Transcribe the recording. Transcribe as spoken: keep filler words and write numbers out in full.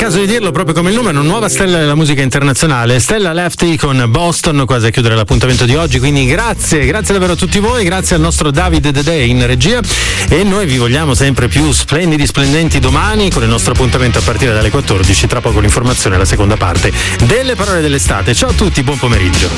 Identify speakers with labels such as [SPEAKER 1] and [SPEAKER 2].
[SPEAKER 1] caso di dirlo proprio come il nome, una nuova stella della musica internazionale, Stella Lefty con Boston, quasi a chiudere l'appuntamento di oggi, quindi grazie, grazie davvero a tutti voi, grazie al nostro Davide Dedè in regia, e noi vi vogliamo sempre più splendidi, splendenti domani con il nostro appuntamento a partire dalle quattordici, tra poco l'informazione, la seconda parte delle parole dell'estate. Ciao a tutti, buon pomeriggio.